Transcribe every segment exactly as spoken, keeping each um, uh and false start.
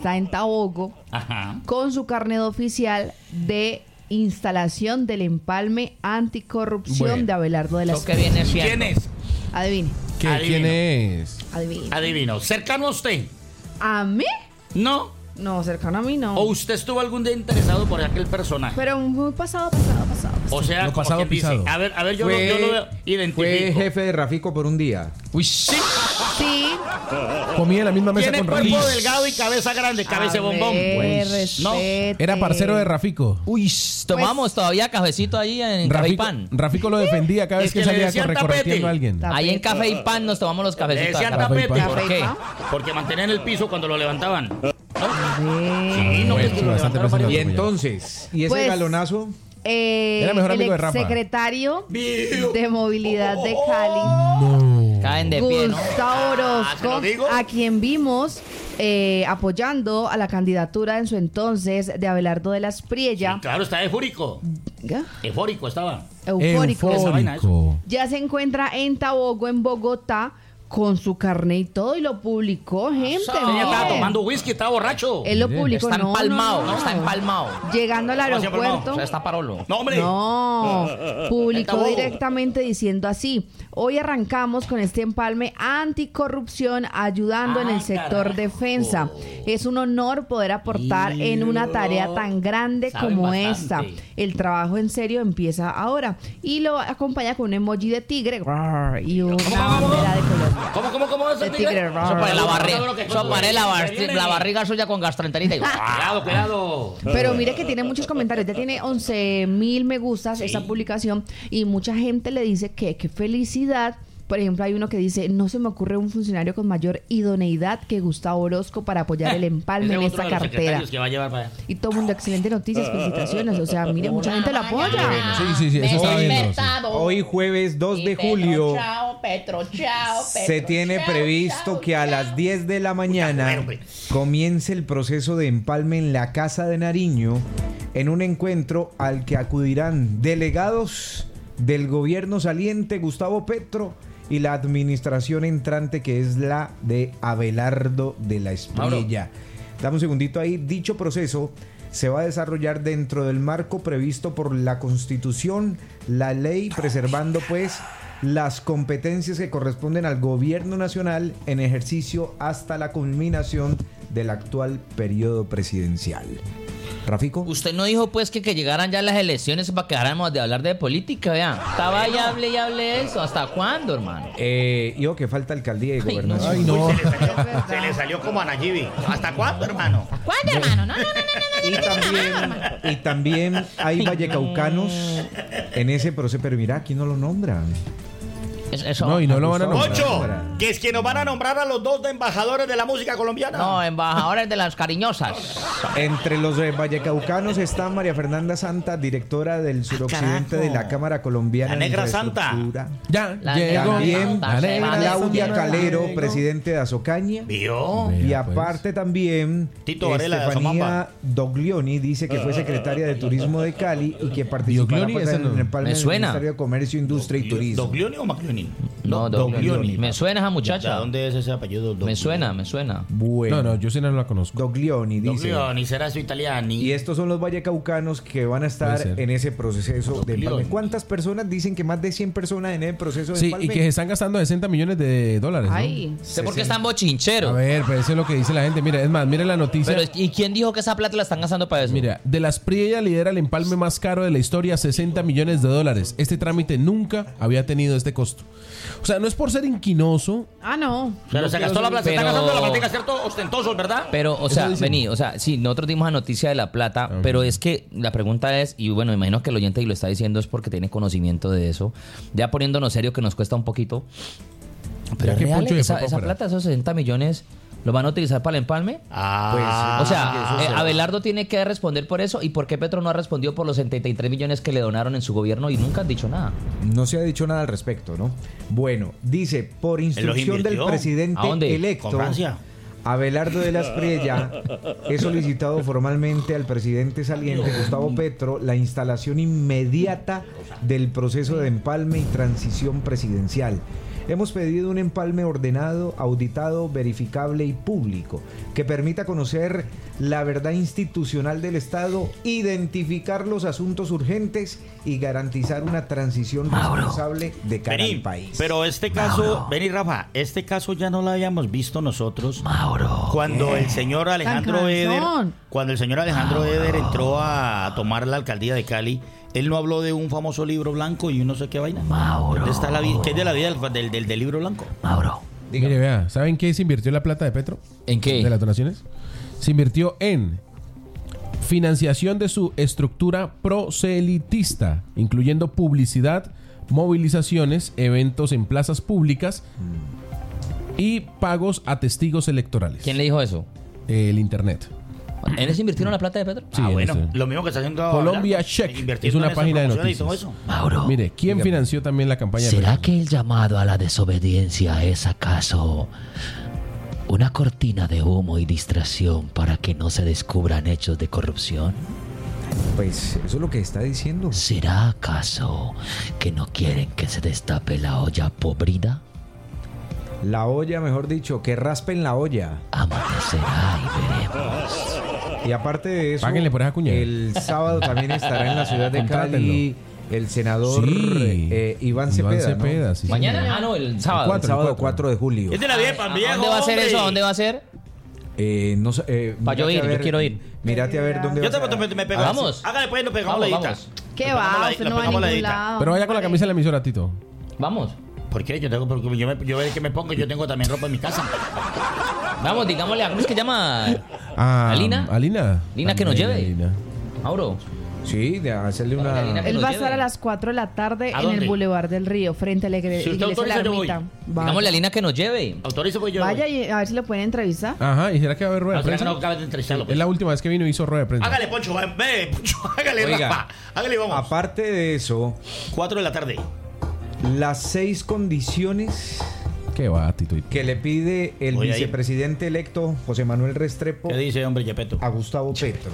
está en Tabogo, Ajá. con su carnet oficial de instalación del empalme anticorrupción Bueno. de Abelardo de la ¿Eso qué viene siendo? ¿Quién es? Adivine, ¿Qué, Adivino. ¿Quién es? adivine. Adivino. ¿Cercano a usted? ¿A mí? No. No, cercano a mí no. ¿O usted estuvo algún día interesado por aquel personaje? Pero muy pasado, pasado, pasado. O sea, Lo como pasado quien dice, pisado. a ver, a ver, yo, Fue- lo, yo lo identifico. Fue jefe de Rafico por un día. Uy, Sí, Sí. comía en la misma mesa tiene con cuerpo Rafico. delgado y cabeza grande, cabeza de A bombón. ver, Pues, no. respete. Era parcero de Rafico. Uy, tomamos todavía cafecito ahí en Café y Rafico, Pan. Rafico lo defendía cada vez Es que, que le salía decían corre- correteando tapete. a alguien. Ta- Ahí en Café y Pan nos tomamos los Le cafecitos. decían acá. Café y tapete. pan. ¿Por qué? Café Porque mantenían el piso cuando lo levantaban. Ve. Sí, no, Bueno, que sí, lo bastante levantaron presente. Y varias- entonces, ¿y ese Pues- galonazo? Eh, Era mejor el amigo de Rafa. exsecretario Vio. de Movilidad de Cali, No. Caen de pie, ¿no? Gustavo Ah, ¿se lo Orozco, digo? a quien vimos eh, apoyando a la candidatura en su entonces de Abelardo de las Priella. Sí, claro, está eufórico. ¿Qué? Eufórico estaba. Eufórico. Esa vaina, Eufórico. Ya se encuentra en Tabogo, en Bogotá, con su carnet y todo, y lo publicó, gente. Ella estaba mire. tomando whisky, estaba borracho. Él lo Mire, publicó. Está no, empalmado, no, no, no. está empalmado. Llegando al ¿Cómo así empalmado? aeropuerto. O sea, está parolo. No, hombre. No, publicó Tabogo. directamente diciendo así: hoy arrancamos con este empalme anticorrupción ayudando en Ah, el sector carajo. defensa. Es un honor poder aportar en una tarea tan grande Saben como bastante. esta. El trabajo en serio empieza ahora. Y lo acompaña con un emoji de tigre grrr, y una bandera de Colombia. ¿Cómo, cómo, cómo? De tigre. Eso para la Ah, barriga, lo que- eso para la, bar- Se viene. la barriga suya con gastroenteritis. Cuidado, cuidado. Pero mire que tiene muchos comentarios. Ya tiene once mil me gustas esa publicación. Y mucha gente le dice que qué felicidad. Por ejemplo, hay uno que dice: no se me ocurre un funcionario con mayor idoneidad que Gustavo Orozco para apoyar el empalme Ese en es esta otro de los cartera. secretarios que va a llevar para allá. Y todo el mundo, excelente noticias, felicitaciones. O sea, mire, mucha gente lo apoya. Sí, sí, sí, eso estaba viendo. sí. Hoy jueves dos de julio Petro, chao, se tiene previsto que a las diez de la mañana comience el proceso de empalme en la Casa de Nariño, en un encuentro al que acudirán delegados del gobierno saliente Gustavo Petro y la administración entrante, que es la de Abelardo de la Espriella. Dame un segundito ahí. Dicho proceso se va a desarrollar dentro del marco previsto por la Constitución, la ley, preservando pues las competencias que corresponden al gobierno nacional en ejercicio hasta la culminación del actual periodo presidencial. Rafico. Usted no dijo pues que, que llegaran ya las elecciones para que dejáramos de hablar de política, vean. Estaba y hable y hable de eso. ¿Hasta cuándo, hermano? Eh, yo que falta alcaldía y Ay, gobernación. Ay, no. Se le salió, se le salió como a Nayibi. ¿Hasta cuándo, hermano? ¿Cuándo, hermano? No, no, no, no, Y también, y también hay vallecaucanos en ese proceso, pero mira, aquí no lo nombran. Eso, eso- No, y no lo van a nombrar. Ocho, que es que nos van a nombrar a los dos de embajadores de la música colombiana. No, embajadores de las cariñosas. Entre los eh, vallecaucanos está María Fernanda Santa, directora del suroccidente carajo. de la Cámara Colombiana La de negra Santa. Infraestructura. Ya, La llegó. También La negra Claudia Santa. Calero, Llegó. presidente de Azocaña. ¿Vio? Vea, Y pues. aparte también Tito Varela de Estefanía Azomamba. Doglioni dice que fue secretaria de Turismo de Cali y que participará Doglioni, pues, ese en no. el empalme Me del suena. Ministerio de Comercio, Industria y Turismo. ¿Doglioni o Maglioni? No, Doglioni. Me suena esa ¿De muchacha. dónde es ese apellido? Doglioni? Me suena, me suena. Bueno, No, no, yo sí no la conozco. Doglioni dice. Doglioni, será su italiani. Y estos son los vallecaucanos que van a estar Puede ser. en ese proceso de Doglioni. empalme. ¿Cuántas personas dicen que más de cien personas en el proceso de Sí, empalme? y que se están gastando sesenta millones de dólares, ¿no? Ay. ¿Sé por qué están A bochincheros? ver, pero eso es lo que dice la gente. Mira, es más, mire la noticia. Pero, ¿y quién dijo que esa plata la están gastando para eso? Mira, de las Priella lidera el empalme más caro de la historia, sesenta millones de dólares. Este trámite nunca había tenido este costo. O sea, no es por ser inquinoso. Ah, no. Pero No se quiero gastó la ser- plata, se está pero- gastando la platica, ¿cierto? Ostentosos, ¿verdad? Pero, o Eso sea, dicen. vení, o sea, sí, nosotros dimos la noticia de la plata, Ajá. pero es que la pregunta es, y bueno, imagino que el oyente y lo está diciendo es porque tiene conocimiento de eso, ya poniéndonos serio que nos cuesta un poquito. Pero Ya que ¿es real Poncho esa, dejó para esa afuera. plata, esos sesenta millones, ¿lo van a utilizar para el empalme? Ah, O sea, eso eh, se- Abelardo tiene que responder por eso. ¿Y por qué Petro no ha respondido por los setenta y tres millones que le donaron en su gobierno y nunca han dicho nada? No se ha dicho nada al respecto, ¿no? Bueno, dice, por instrucción del invirtió. presidente ¿A dónde? electo, Con Francia. Abelardo de las Priella, he solicitado formalmente al presidente saliente, Gustavo Petro, la instalación inmediata del proceso de empalme y transición presidencial. Hemos pedido un empalme ordenado, auditado, verificable y público, que permita conocer la verdad institucional del Estado, identificar los asuntos urgentes y garantizar una transición Mauro. responsable de cara Vení, al país. pero este caso, Mauro. vení Rafa, este caso ya no lo habíamos visto nosotros. Mauro. Cuando el señor Alejandro Eder, cansón. cuando el señor Alejandro Eder entró a tomar la alcaldía de Cali, él no habló de un famoso libro blanco y no sé qué vaina. Mauro. ¿Dónde está la vida? ¿Qué es de la vida del, del, del, del libro blanco? Mauro. Mire, vea, ¿saben qué se invirtió la plata de Petro? ¿En qué? De las donaciones. Se invirtió en financiación de su estructura proselitista, incluyendo publicidad, movilizaciones, eventos en plazas públicas y pagos a testigos electorales. ¿Quién le dijo eso? El internet. ¿En eso invirtieron la plata de Petro? Sí, ah, en bueno, eso. lo mismo que está haciendo ahora, Colombia ¿no? Check Invirtiendo es una en esa página de promoción y todo noticias. eso. Mauro. Mire, ¿quién Dígame. financió también la campaña de ¿Será Petro? que el llamado a la desobediencia es acaso una cortina de humo y distracción para que no se descubran hechos de corrupción? Pues eso es lo que está diciendo. ¿Será acaso que no quieren que se destape la olla podrida? La olla, mejor dicho, que raspen la olla. Amanecerá y veremos. Y aparte de eso, Páguenle por esa cuña. el sábado también estará en la ciudad de Cali el senador Sí. eh, Iván Cepeda. ¿no? Cepeda, sí, Mañana, señor. ah, no, el El sábado. cuatro. sábado cuatro de julio. Es de la vida para ¿A viejo, dónde va a ser hombre. eso? ¿A dónde va a ser? Eh, no sé, eh, Pa' yo mírate ir, a yo ver- quiero ir. Mírate a ver dónde Yo vas te, a- me, me pego. Vamos. Hágale pues, nos pegamos Vamos, la vamos. ¿Qué Nos pegamos va? la- Usted nos no va a pegamos la ningún edita. lado. Pero vaya con la camisa de la emisora, Tito. Vamos. ¿Por qué? Yo tengo, porque yo, me, yo ver qué me pongo, yo tengo también ropa en mi casa. Vamos, digámosle a... ¿Cómo es que llama? Ah, ¿Alina? Alina. Lina, que nos También, lleve. Alina. Mauro. Sí, de hacerle Lina, una... que Él nos va a lleve. estar a las cuatro de la tarde ¿A en dónde? el Boulevard del Río, frente a la igre- Si usted iglesia de la autoriza, yo voy. Ermita. Vaya. Digámosle a Lina que nos lleve. Autorizo pues yo. Vaya y a ver si lo pueden entrevistar. Ajá, ¿y será que va a haber rueda No, de será que prensa? no acabas de entrevistarlo, pues. Es la última vez que vino y hizo rueda de prensa. Hágale, Poncho, va, ve, Poncho, hágale, Oiga. Rafa. Hágale, vamos. Aparte de eso, Cuatro de la tarde. las seis condiciones ¿Qué va, Tito? que le pide el Voy a ir. vicepresidente electo José Manuel Restrepo ¿Qué dice, hombre, Yepeto? a Gustavo Petro.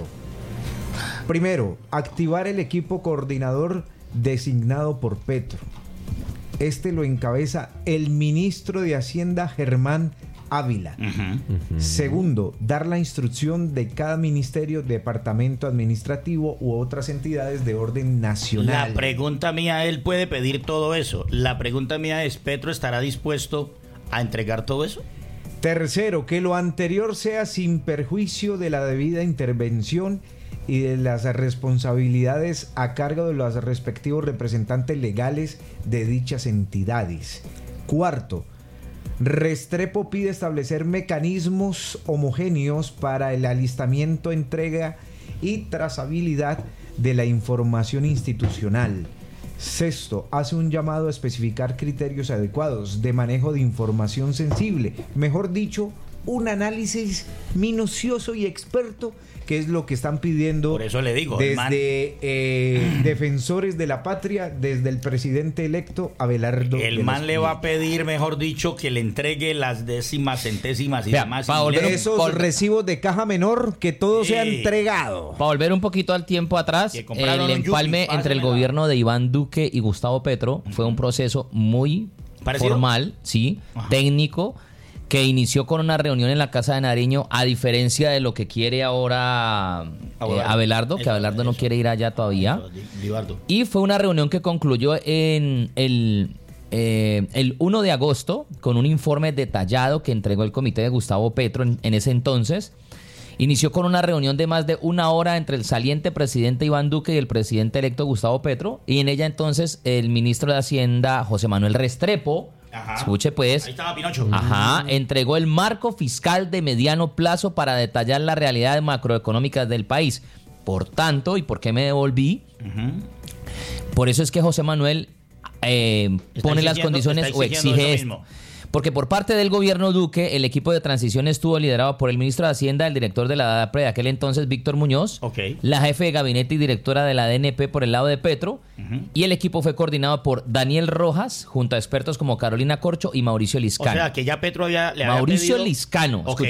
Primero, activar el equipo coordinador designado por Petro. Este lo encabeza el ministro de Hacienda Germán Ávila. Ujú. Segundo, dar la instrucción de cada ministerio, departamento administrativo u otras entidades de orden nacional. La pregunta mía, él puede pedir todo eso. La pregunta mía es, ¿Petro estará dispuesto a entregar todo eso? Tercero, que lo anterior sea sin perjuicio de la debida intervención y de las responsabilidades a cargo de los respectivos representantes legales de dichas entidades. Cuarto, Restrepo pide establecer mecanismos homogéneos para el alistamiento, entrega y trazabilidad de la información institucional. Sexto, hace un llamado a especificar criterios adecuados de manejo de información sensible, mejor dicho, un análisis minucioso y experto, que es lo que están pidiendo Por eso le digo, el desde man- eh, defensores de la patria, desde el presidente electo Abelardo. El de man los le va a Pinos. pedir, mejor dicho, que le entregue las décimas, centésimas y Vea, demás. pa' volver- Esos Por- recibos de caja menor, que todo sea Sí. entregado. Para volver un poquito al tiempo atrás, Que compraron el un Yupi, empalme entre el pásamela. gobierno de Iván Duque y Gustavo Petro fue un proceso muy ¿Parecido? formal, sí, Ajá. técnico, que inició con una reunión en la Casa de Nariño, a diferencia de lo que quiere ahora eh, Abelardo. Abelardo, que Eso, Abelardo no eso. quiere ir allá todavía. Eso, Li- Libardo. Y fue una reunión que concluyó en el, eh, el uno de agosto con un informe detallado que entregó el comité de Gustavo Petro en, en ese entonces. Inició con una reunión de más de una hora entre el saliente presidente Iván Duque y el presidente electo Gustavo Petro. Y en ella entonces el ministro de Hacienda José Manuel Restrepo, Ajá. escuche pues, Ahí estaba Pinocho. Ajá, entregó el marco fiscal de mediano plazo para detallar las realidades macroeconómicas del país. Por tanto, ¿y por qué me devolví? Ujú. Por eso es que José Manuel eh, Está pone las exigiendo- condiciones está o exigiendo exige eso esto. mismo. Porque por parte del gobierno Duque, el equipo de transición estuvo liderado por el ministro de Hacienda, el director de la DAPRE de aquel entonces, Víctor Muñoz, Ok. la jefe de gabinete y directora de la D N P por el lado de Petro, Ujú. y el equipo fue coordinado por Daniel Rojas, junto a expertos como Carolina Corcho y Mauricio O Liscano. sea, que ya Petro había, le había Mauricio pedido- Liscano, Ok. escuche.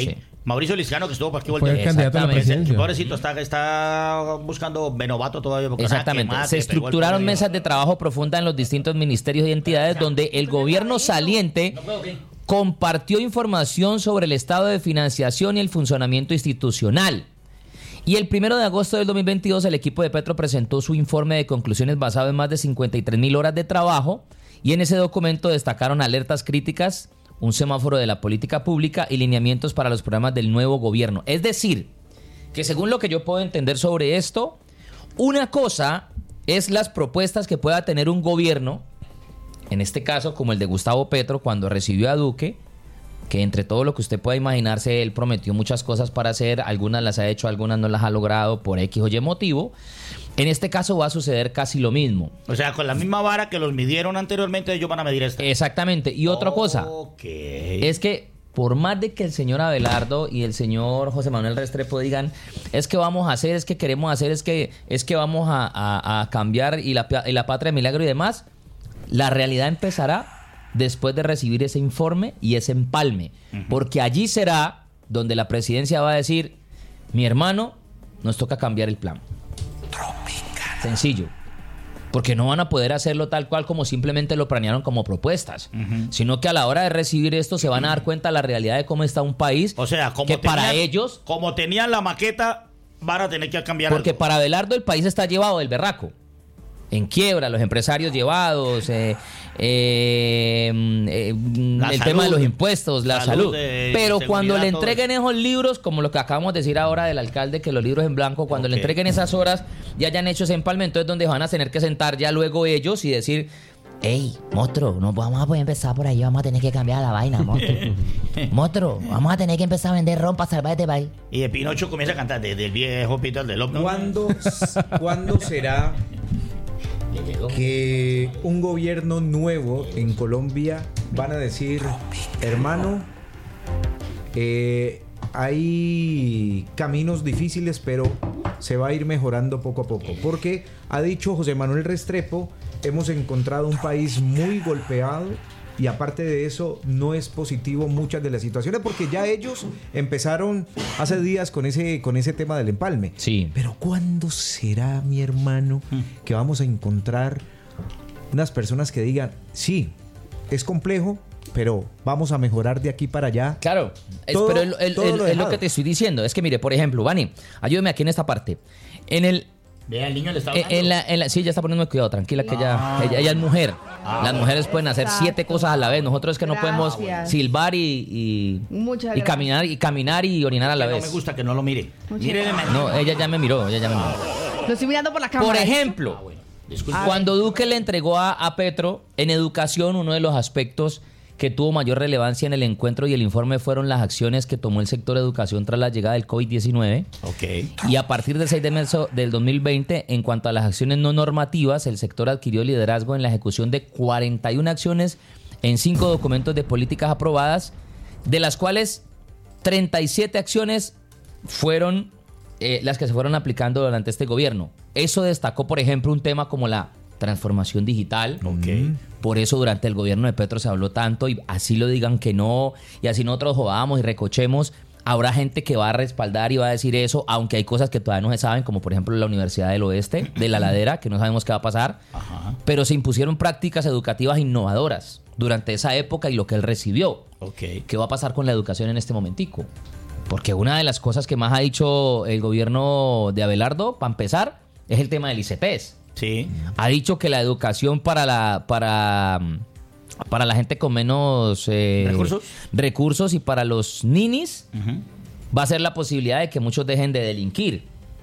Mauricio Liscano, que estuvo por aquí Fue volteando. el candidato a la Exactamente. presidencia. Pobrecito, está, está buscando Benovato todavía. porque nada, Exactamente. que más, Se que pegó el estructuraron pelo. mesas de trabajo profunda en los distintos ministerios y entidades donde el gobierno saliente compartió información sobre el estado de financiación y el funcionamiento institucional. Y el primero de agosto del dos mil veintidós el equipo de Petro presentó su informe de conclusiones basado en más de cincuenta y tres mil horas de trabajo y en ese documento destacaron alertas críticas, un semáforo de la política pública y lineamientos para los programas del nuevo gobierno. Es decir, que según lo que yo puedo entender sobre esto, una cosa es las propuestas que pueda tener un gobierno, en este caso como el de Gustavo Petro cuando recibió a Duque, que entre todo lo que usted pueda imaginarse, él prometió muchas cosas para hacer, algunas las ha hecho, algunas no las ha logrado por X o Y motivo. En este caso va a suceder casi lo mismo. O sea, con la misma vara que los midieron anteriormente, ellos van a medir esta. Exactamente. Y otra cosa, Ok. es que por más de que el señor Abelardo y el señor José Manuel Restrepo digan, es que vamos a hacer, es que queremos hacer, es que, es que vamos a, a- a cambiar y la, y la patria de milagro y demás, la realidad empezará después de recibir ese informe y ese empalme. Porque allí será donde la presidencia va a decir, mi hermano, nos toca cambiar el plan. Sencillo. Porque no van a poder hacerlo tal cual como simplemente lo planearon como propuestas, sino que a la hora de recibir esto se van a dar cuenta de la realidad de cómo está un país. O sea, como que para tenían- ellos, Como tenían la maqueta, van a tener que cambiar porque algo. para Abelardo el país está llevado del berraco. En quiebra, los empresarios llevados, eh, eh, eh, La el salud, tema de los impuestos, la salud, salud. eh, Pero cuando seguridad, le todo entreguen esos libros, como lo que acabamos de decir ahora del alcalde, que los libros en blanco, cuando le Ok. entreguen esas horas y hayan hecho ese empalme, entonces donde van a tener que sentar ya luego ellos y decir, Ey, monstruo, no vamos a poder empezar por ahí, vamos a tener que cambiar la vaina, monstruo. Monstruo, vamos a tener que empezar a vender ron para salvar este país. Y de Pinocho comienza a cantar desde el viejo Peter del López. ¿Cuándo, ¿Cuándo será que un gobierno nuevo en Colombia van a decir, hermano, eh, hay caminos difíciles, pero se va a ir mejorando poco a poco? Porque ha dicho José Manuel Restrepo, hemos encontrado un país muy golpeado y aparte de eso no es positivo muchas de las situaciones, porque ya ellos empezaron hace días con ese, con ese tema del empalme. sí, Pero ¿cuándo será, mi hermano, que vamos a encontrar unas personas que digan, sí, es complejo, pero vamos a mejorar de aquí para allá? claro, es, Todo- pero el- el- todo el- lo es lo dejado. que te estoy diciendo. Es que mire, por ejemplo, Vani, ayúdeme aquí en esta parte. En el Vea, el niño le está Eh, hablando. en la, en la- sí, ya está poniéndome cuidado, tranquila, que ella, ella, ella es mujer. Las mujeres pueden hacer Exacto. siete cosas a la vez. Nosotros es que no podemos Gracias. silbar y, y, Muchas y gracias. caminar y caminar y orinar a la Que no vez. me gusta que no lo mire. Mírele, me- No, ella ya me miró, ella ya me miró. Lo estoy mirando por la cámara. Por ejemplo, Disculpe. cuando Duque le entregó a, a Petro en educación, uno de los aspectos que tuvo mayor relevancia en el encuentro y el informe fueron las acciones que tomó el sector educación tras la llegada del COVID diecinueve. Ok. Y a partir del seis de marzo del dos mil veinte, en cuanto a las acciones no normativas, el sector adquirió liderazgo en la ejecución de cuarenta y una acciones en cinco documentos de políticas aprobadas, de las cuales treinta y siete acciones fueron eh, las que se fueron aplicando durante este gobierno. Eso destacó, por ejemplo, un tema como la transformación digital. Ok. Por eso durante el gobierno de Petro se habló tanto, y así lo digan que no, y así nosotros jodamos y recochemos, habrá gente que va a respaldar y va a decir eso, aunque hay cosas que todavía no se saben, como por ejemplo la Universidad del Oeste, de la Ladera, que no sabemos qué va a pasar. Ajá. Pero se impusieron prácticas educativas innovadoras durante esa época y lo que él recibió. Ok. ¿Qué va a pasar con la educación en este momentico? Porque una de las cosas que más ha dicho el gobierno de Abelardo, para empezar, es el tema del I C P E S. Sí. Ha dicho que la educación para la para para la gente con menos eh, ¿Recursos? recursos y para los ninis Ujú. va a ser la posibilidad de que muchos dejen de delinquir.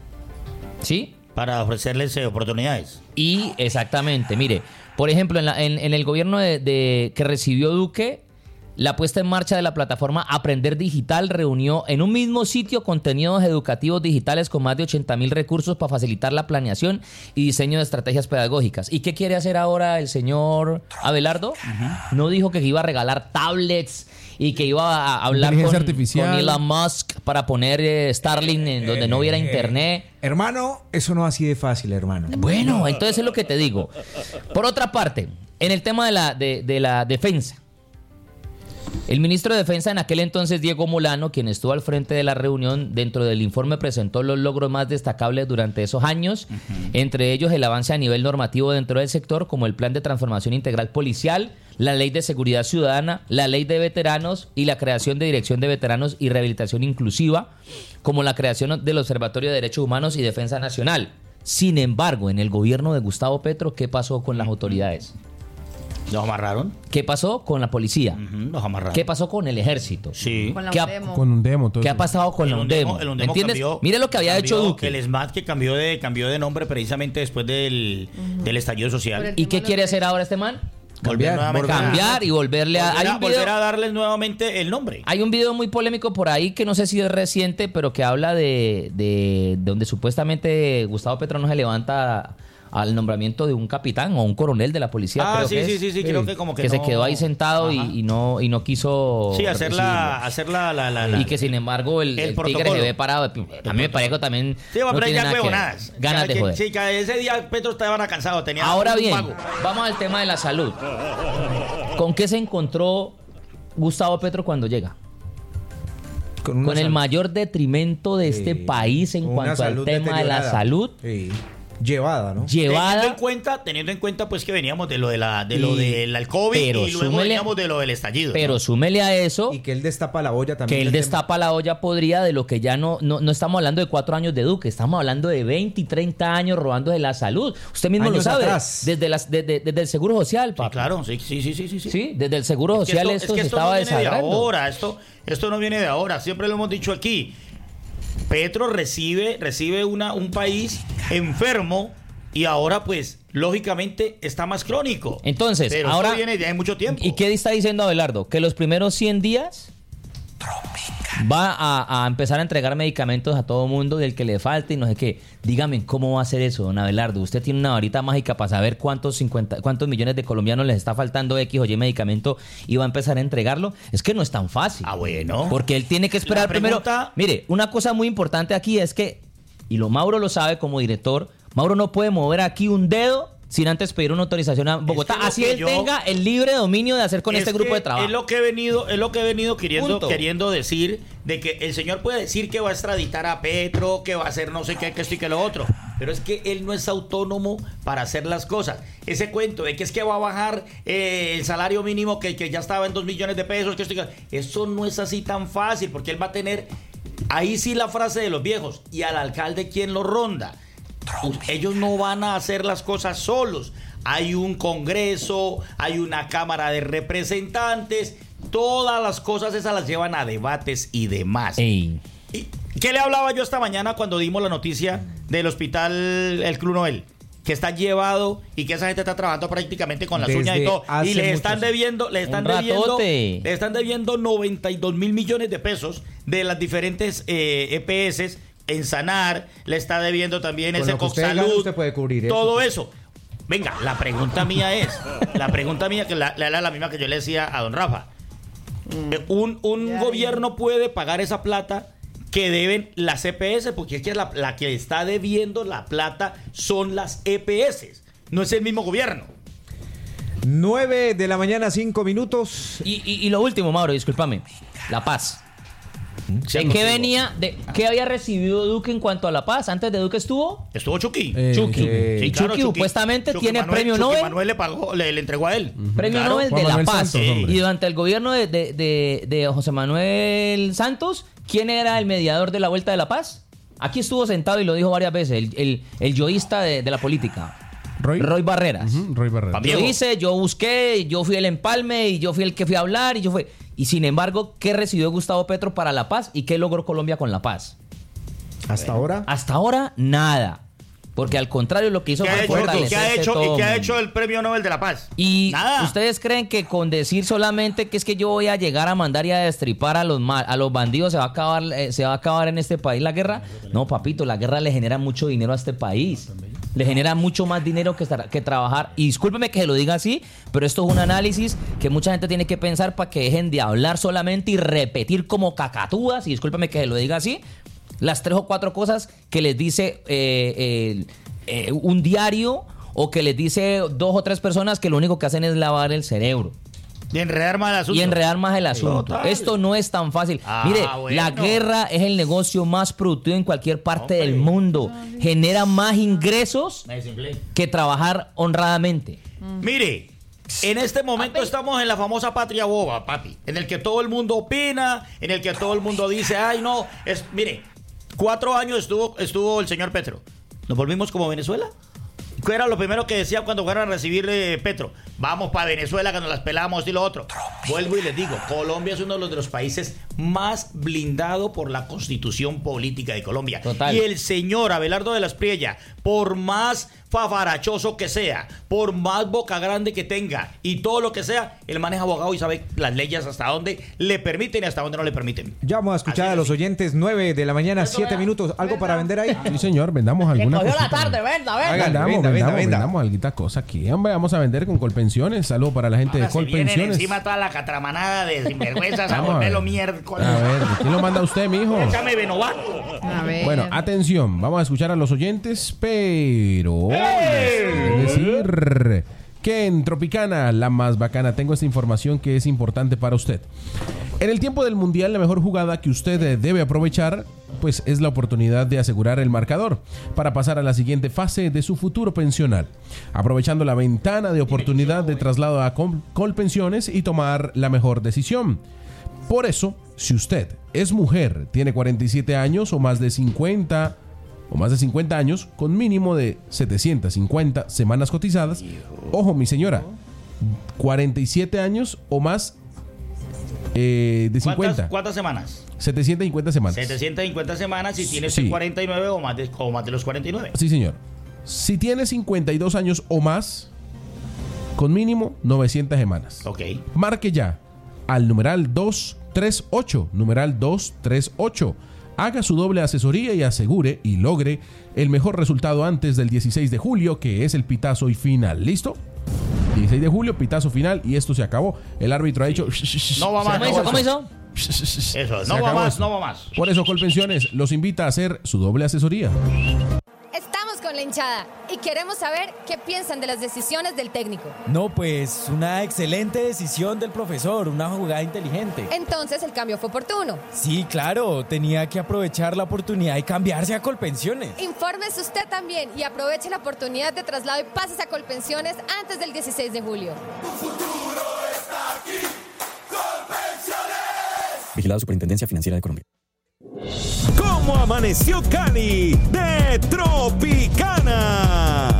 ¿Sí? Para ofrecerles eh, oportunidades. Y exactamente, mire, por ejemplo, en, la- en- en el gobierno de, de- que recibió Duque, la puesta en marcha de la plataforma Aprender Digital reunió en un mismo sitio contenidos educativos digitales con más de ochenta mil recursos para facilitar la planeación y diseño de estrategias pedagógicas. ¿Y qué quiere hacer ahora el señor Abelardo? No dijo que iba a regalar tablets y que iba a hablar con, Inteligencia artificial. con Elon Musk para poner eh, Starlink en donde no hubiera internet. Hermano, eso no es así de fácil, hermano. Bueno, entonces es lo que te digo. Por otra parte, en el tema de la, de, de la defensa, El ministro de Defensa en aquel entonces, Diego Molano, quien estuvo al frente de la reunión, dentro del informe presentó los logros más destacables durante esos años, uh-huh. entre ellos el avance a nivel normativo dentro del sector, como el Plan de Transformación Integral Policial, la Ley de Seguridad Ciudadana, la Ley de Veteranos y la creación de Dirección de Veteranos y Rehabilitación Inclusiva, como la creación del Observatorio de Derechos Humanos y Defensa Nacional. Sin embargo, en el gobierno de Gustavo Petro, ¿qué pasó con las autoridades? ¿Los amarraron? ¿Qué pasó con la policía? Uh-huh, los amarraron. ¿Qué pasó con el ejército? Sí. Con la ¿Qué ha, Undemo. Con un demo. Todo ¿Qué eso. ha pasado con el la Undemo? El Undemo ¿Entiendes? cambió, Mire lo que había cambió, hecho Duque. El SMAT que cambió de, cambió de nombre precisamente después del, uh-huh. del estallido social. ¿Y qué quiere hacer ahora este man? Volver nuevamente a- Cambiar y volverle a... volver hay a, un video- volver a darles nuevamente el nombre. Hay un video muy polémico por ahí que no sé si es reciente, pero que habla de, de, de donde supuestamente Gustavo Petro no se levanta al nombramiento de un capitán o un coronel de la policía. Ah, creo sí, que sí, es, sí, sí, creo que como que que se no- quedó ahí sentado y, Ajá. y no y no quiso Sí, hacer la, recibirlo. hacer la, la, la, la- Y que sin embargo el, el el tigre protocolo. se ve parado. A mí me parece que también Sí, va, no pero tiene ya nada que ver. huevonadas. Ganas Cada de quien- joder. Sí, cada- ese día Petro estaba cansado, tenía Ahora un bien, pago. vamos al tema de la salud. ¿Con qué se encontró Gustavo Petro cuando llega? Con, una Con el sal- mayor detrimento de este Sí. país en Una cuanto al salud tema de la deteriorada. salud, Sí. Llevada, ¿no? Teniendo en llevada, cuenta, teniendo en cuenta pues que veníamos de lo de la de lo Y- del COVID pero y luego súmele- veníamos de lo del estallido. pero ¿no? súmele a eso Y que él destapa la olla también. que él del tema. destapa la olla podrida de lo que ya no, no, no estamos hablando de cuatro años de Duque, estamos hablando de veinte y treinta años robando de la salud. Usted mismo Años lo sabe, atrás. desde, las, desde, desde el Seguro Social, Sí, papi. claro, sí, sí, sí, sí, sí. sí. Sí, desde el Seguro Es que Social esto, esto, es que se esto estaba no viene de desagrando. ahora, esto, esto no viene de ahora, siempre lo hemos dicho aquí. Petro recibe, recibe una, un país enfermo y ahora pues lógicamente está más crónico. Entonces, Pero ahora esto viene de hace mucho tiempo. ¿Y qué está diciendo Abelardo? Que los primeros cien días va a, a empezar a entregar medicamentos a todo mundo del que le falte y no sé qué. Dígame, ¿cómo va a hacer eso, don Abelardo? Usted tiene una varita mágica para saber cuántos cincuenta, cuántos millones de colombianos les está faltando X o Y medicamento y va a empezar a entregarlo. Es que no es tan fácil. Ah, bueno. Porque él tiene que esperar La pregunta- primero. Mire, una cosa muy importante aquí es que, y lo Mauro lo sabe como director, Mauro no puede mover aquí un dedo sin antes pedir una autorización a Bogotá. Es que lo Así que él yo- tenga el libre dominio de hacer con Es este grupo que de trabajo. Es lo que he venido, es lo que he venido queriendo, Punto. queriendo decir, de que el señor puede decir que va a extraditar a Petro, que va a hacer no sé qué, que esto y que lo otro. Pero es que él no es autónomo para hacer las cosas. Ese cuento de que es que va a bajar eh, el salario mínimo que, que ya estaba en dos millones de pesos, que esto y que eso no es así tan fácil, porque él va a tener, ahí sí la frase de los viejos, y al alcalde quien lo ronda. Ellos no van a hacer las cosas solos. Hay un Congreso, hay una Cámara de Representantes, todas las cosas esas las llevan a debates y demás. Ey. ¿Y qué le hablaba yo esta mañana cuando dimos la noticia del hospital El Club Noel? Que está llevado y que esa gente está trabajando prácticamente con las Desde uñas y todo. hace Y le muchos están años. debiendo, le están Un debiendo, ratote. le están debiendo noventa y dos mil millones de pesos de las diferentes eh, E P S en Sanar, le está debiendo también Con ese lo que usted gana, Coxsalud, usted puede cubrir eso. todo eso. Venga, la pregunta mía es, la pregunta mía que la, la, la misma que yo le decía a don Rafa. Eh, Un, un Ya, gobierno puede pagar esa plata que deben las E P S, porque es que la, la que está debiendo la plata son las E P S, no es el mismo gobierno. nueve de la mañana, cinco minutos. Y, y- y lo último, Mauro, discúlpame. La paz. Sí, ¿De no qué sé. venía? ¿De qué había recibido Duque en cuanto a la paz? Antes de Duque estuvo Estuvo Chucky. Eh, Chucky. eh, Y Chucky supuestamente tiene premio Chucky Nobel. Manuel le pagó, le, le entregó a él. Premio Claro. Nobel Juan de la Manuel Paz. Santos, hombre. Y durante el gobierno de, de- de- de José Manuel Santos, ¿quién era el mediador de la Vuelta de la Paz? Aquí estuvo sentado y lo dijo varias veces, el, el, el yoísta de, de la política, Roy, Roy Barreras. Ujú, Roy Barreras. También. Yo Diego. hice, yo busqué, yo fui el empalme y yo fui el que fui a hablar y yo fui... Y sin embargo, ¿qué recibió Gustavo Petro para la paz y qué logró Colombia con la paz? Hasta ahora. Hasta ahora, nada. Porque al contrario, lo que hizo ¿Qué ha fue hecho, y qué fortalecerse ha hecho, todo y qué ha mundo. hecho el premio Nobel de la Paz? Y Nada. ustedes creen que con decir solamente que es que yo voy a llegar a mandar y a destripar a los mal, a los bandidos se va a acabar eh, se va a acabar en este país la guerra? No, papito, la guerra le genera mucho dinero a este país. Le genera mucho más dinero que, estar- que trabajar. Y discúlpeme que se lo diga así, pero esto es un análisis que mucha gente tiene que pensar para que dejen de hablar solamente y repetir como cacatúas. Y discúlpeme que se lo diga así. Las tres o cuatro cosas que les dice eh, eh, eh, un diario o que les dice dos o tres personas que lo único que hacen es lavar el cerebro. De enredar más el asunto. Y enredar más el asunto. Total. Esto no es tan fácil. Ah, Mire, bueno. la guerra es el negocio más productivo en cualquier parte Hombre. del mundo. Genera más ingresos Me desinflé. que trabajar honradamente. Mire, en este momento estamos en la famosa patria boba, papi, en el que todo el mundo opina, en el que todo el mundo dice, ay, no, es, mire, cuatro años estuvo, estuvo el señor Petro. ¿Nos volvimos como Venezuela? ¿Qué era lo primero que decía cuando fueron a recibir eh, Petro? Vamos para Venezuela que nos las pelamos y lo otro. Vuelvo y les digo, Colombia es uno de los, de los países más blindado por la constitución política de Colombia. Total. Y el señor Abelardo de la Espriella, por más fafarachoso que sea, por más boca grande que tenga y todo lo que sea, él maneja abogado y sabe las leyes hasta dónde le permiten y hasta dónde no le permiten. Ya vamos a escuchar Así a los es. oyentes, nueve de la mañana, siete minutos. ¿Algo para vender ahí? Sí, señor, vendamos alguna cogió la cosita. tarde, venda, venda. Hágale, Vendamos, venda, vendamos, venda. vendamos alguita cosa aquí. Hombre, vamos a vender con Colpensiones. Saludos para la gente Ahora de se vienen Colpensiones. encima toda la catramanada de sinvergüenzas a Vamos a volverlo ver. miércoles. A ver, ¿quién lo manda a usted, mijo? Échame Benovato. A ver. Bueno, atención, vamos a escuchar a los oyentes, pero es decir que en Tropicana, la más bacana, tengo esta información que es importante para usted. En el tiempo del Mundial, la mejor jugada que usted eh, debe aprovechar, pues es la oportunidad de asegurar el marcador para pasar a la siguiente fase de su futuro pensional, aprovechando la ventana de oportunidad de traslado a Col- Colpensiones y tomar la mejor decisión. Por eso, si usted es mujer, tiene cuarenta y siete años o más de cincuenta o más de cincuenta años, con mínimo de setecientas cincuenta semanas cotizadas, ojo mi señora, cuarenta y siete años o más eh, de ¿Cuántas, cincuenta, ¿Cuántas semanas? setecientas cincuenta semanas. setecientas cincuenta semanas si tienes Sí. cuarenta y nueve o más, de, o más de los cuarenta y nueve. Sí, señor. Si tiene cincuenta y dos años o más, con mínimo novecientas semanas. Ok. Marque ya al numeral doscientos treinta y ocho, numeral doscientos treinta y ocho. Haga su doble asesoría y asegure y logre el mejor resultado antes del dieciséis de julio, que es el pitazo y final. ¿Listo? dieciséis de julio, pitazo final, y esto se acabó. El árbitro ha dicho... No va más. ¿Cómo hizo? ¿Cómo hizo? Eso, Se no va acabó más, esto. no va más. Por eso Colpensiones los invita a hacer su doble asesoría. Estamos con la hinchada y queremos saber qué piensan de las decisiones del técnico. No, pues una excelente decisión del profesor, una jugada inteligente. Entonces el cambio fue oportuno. Sí, claro, tenía que aprovechar la oportunidad y cambiarse a Colpensiones. Infórmese usted también y aproveche la oportunidad de traslado y pases a Colpensiones antes del dieciséis de julio. Vigilado Superintendencia Financiera de Colombia. ¿Cómo amaneció Cali? De Tropicana.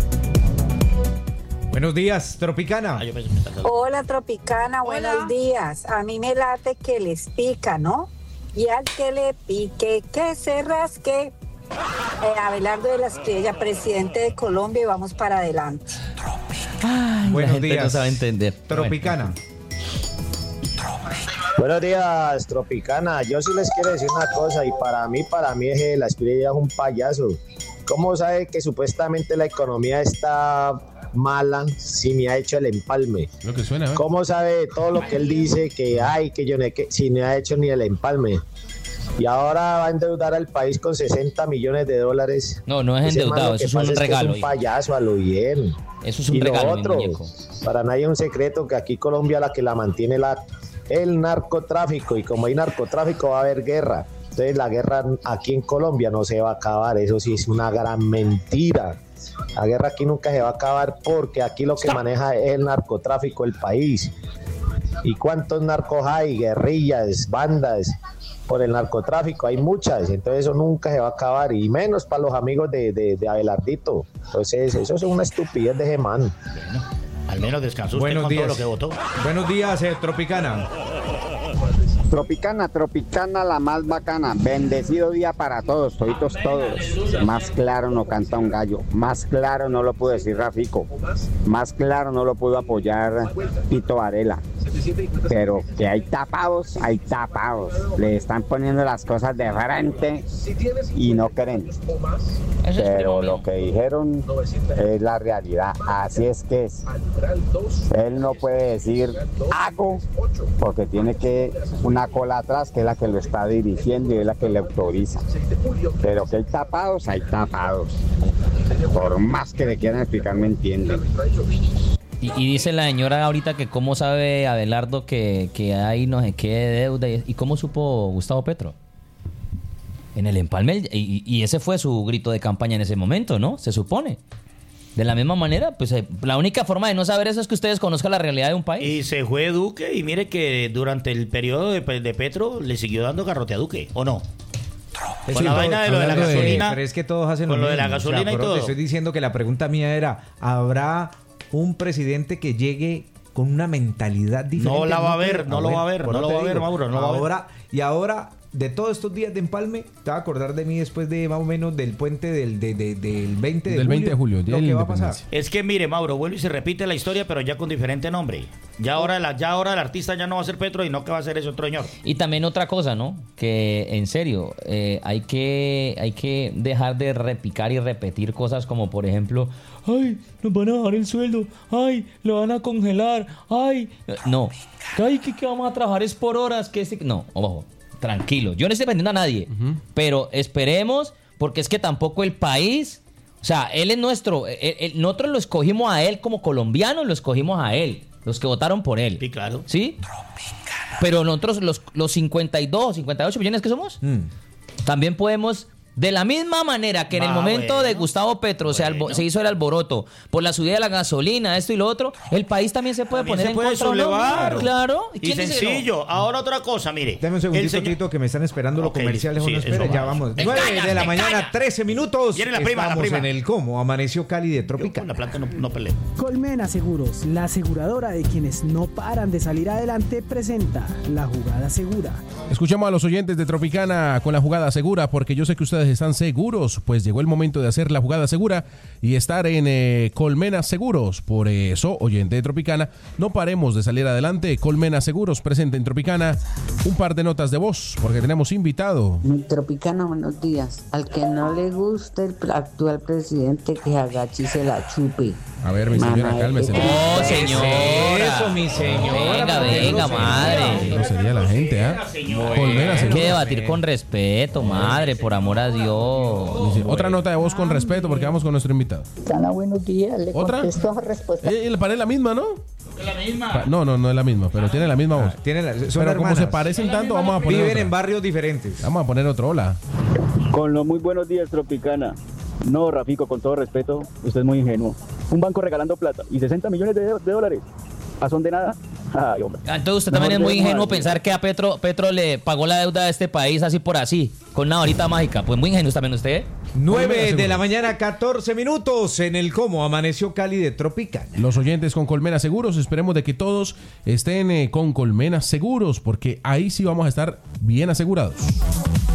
Buenos días, Tropicana. Ah, yo pensé que me estás hablando. Hola Tropicana, buenos Hola. días. A mí me late que les pica, ¿no? Y al que le pique, que se rasque. Eh, Abelardo de la Espriella, presidente de Colombia, y vamos para adelante. Ay, Buenos la gente días. no sabe entender. Tropicana. Buenos días, Tropicana. Yo sí les quiero decir una cosa, y para mí, para mí es la Espriella es un payaso. ¿Cómo sabe que supuestamente la economía está mala si me ha hecho el empalme? Lo que suena, ¿eh? ¿Cómo sabe todo lo que él dice que hay, que yo no, que si no ha hecho ni el empalme? Y ahora va a endeudar al país con sesenta millones de dólares. No, no es Ese man endeudado, lo que eso es un pasa que regalo, Es un hijo. payaso a lo bien. Eso es un Y lo regalo, mi otro, muñeco. para nadie es un secreto que aquí Colombia la que la mantiene la, el narcotráfico, y como hay narcotráfico va a haber guerra. Entonces la guerra aquí en Colombia no se va a acabar, eso sí es una gran mentira. La guerra aquí nunca se va a acabar porque aquí lo que maneja es el narcotráfico del país. ¿Y cuántos narcos hay? Guerrillas, bandas por el narcotráfico, hay muchas, entonces eso nunca se va a acabar, y menos para los amigos de, de, de Abelardito. Entonces eso es una estupidez de ese man. Al menos descansó usted Buenos con días. todo lo que votó. Buenos días, eh, Tropicana. Tropicana, Tropicana, la más bacana. Bendecido día para todos, toditos todos. Más claro no canta un gallo. Más claro no lo pudo decir Rafico. Más claro no lo pudo apoyar Tito Varela. Pero que hay tapados, hay tapados. Le están poniendo las cosas de frente y no creen. Eso es Pero primo lo mío. que dijeron es la realidad. Así es que es. Él no puede decir hago porque tiene que una cola atrás que es la que lo está dirigiendo y es la que le autoriza. Pero que hay tapados, hay tapados. Por más que le quieran explicar, me entienden. Y Y, y dice la señora ahorita que cómo sabe Abelardo que, que hay no sé qué deuda. ¿Y cómo supo Gustavo Petro? En el empalme. Y, y ese fue su grito de campaña en ese momento, ¿no? Se supone. De la misma manera, pues eh, la única forma de no saber eso es que ustedes conozcan la realidad de un país. Y se fue Duque y mire que durante el periodo de, de Petro le siguió dando garrote a Duque, ¿o no? Es Con la todo, vaina de lo de la hablando gasolina. Pero es que todos hacen Con lo lo de la mismo. gasolina O sea, y por eso todo. te estoy diciendo que la pregunta mía era, ¿habrá un presidente que llegue con una mentalidad diferente? No la va a ver, creo. no lo va a ver, por no eso lo te va a ver, digo. Mauro, no lo va a ver. Ahora, y ahora, de todos estos días de empalme, te vas a acordar de mí después de más o menos del puente del, de, de- del veinte de Del julio. veinte de julio, día lo de la que va a pasar. independencia. Es que mire, Mauro, vuelve y se repite la historia, pero ya con diferente nombre. Ya ahora, la, ya ahora el artista ya no va a ser Petro y no que va a ser ese otro señor. Y también otra cosa, ¿no? Que en serio, eh, hay que hay que dejar de repicar y repetir cosas como, por ejemplo, ay, nos van a bajar el sueldo, ay, lo van a congelar, ay, no, ay, que, que vamos a trabajar es por horas, que este... no, ojo, tranquilo, yo no estoy defendiendo a nadie, pero esperemos, porque es que tampoco el país, o sea, él es nuestro, él- él- nosotros lo escogimos a él como colombianos, lo escogimos a él, los que votaron por él. Sí, claro. ¿Sí? Pero nosotros, los, los cincuenta y dos, cincuenta y ocho millones que somos, Mm. también podemos, de la misma manera que en el Ah, momento bueno. de Gustavo Petro se, albo- Bueno. se hizo el alboroto por la subida de la gasolina, esto y lo otro, el país también se puede También poner se en puede contra, ¿o no? sublevar. Claro. Y ¿Quién dice que no? sencillo. Ahora otra cosa, mire. Dame un segundito, El señor- Tito, que me están esperando los Ok, comerciales. sí, o no eso espera, va. ya vamos. Te nueve callas, de la te mañana, callas. trece minutos. Viene la prima, la Estamos prima. en el Cómo Amaneció Cali de Trópica. Con la planta no, no peleo. Colmena Seguros, la aseguradora de quienes no paran de salir adelante, presenta la jugada segura. Escuchamos a los oyentes de Tropicana con la jugada segura, porque yo sé que ustedes están seguros, pues llegó el momento de hacer la jugada segura y estar en eh, Colmena Seguros. Por eso, oyente de Tropicana, no paremos de salir adelante. Colmena Seguros presenta en Tropicana un par de notas de voz, porque tenemos invitado. Mi Tropicana, buenos días. Al que no le guste el pr- actual presidente, que agache y se la chupe. A ver, mi señora, Mana, cálmese. Oh, señora. Eso, mi señora. Venga, venga, madre. No sería la gente, ¿ah? Colmena Hay que Seguros. debatir con respeto, madre, por amor a Dios. Dice, otra nota de voz con respeto, porque vamos con nuestro invitado. Sana, buenos días. Le ¿Otra? contesto a respuesta. Eh, le parece la misma, ¿no? Es la misma. Pa- No, no, no es la misma, pero tiene la misma voz. Tiene la- son Pero como hermanas. se parecen tanto, vamos a poner Viven otra. en barrios diferentes. Vamos a poner otro, hola. Con los muy buenos días, Tropicana. No, Rafico, con todo respeto, usted es muy ingenuo. Un banco regalando plata y sesenta millones de, de dólares. ¿A son de nada? Ay, hombre. Entonces usted Mejor también es muy dejemos ingenuo así. pensar que a Petro, Petro le pagó la deuda de este país así por así, con una varita mágica. Pues muy ingenuo también usted. nueve de la mañana, catorce minutos en el Cómo Amaneció Cali de Tropicana. Los oyentes con Colmena Seguros, esperemos de que todos estén eh, con Colmena Seguros, porque ahí sí vamos a estar bien asegurados.